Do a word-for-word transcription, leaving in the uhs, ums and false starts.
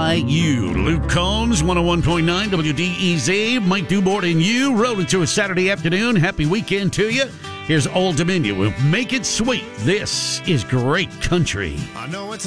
by you. Luke Combs, one oh one point nine W D E Z. Mike Dubort and you rolling through a Saturday afternoon. Happy weekend to you. Here's Old Dominion. We'll make it sweet. This is great country. I know it's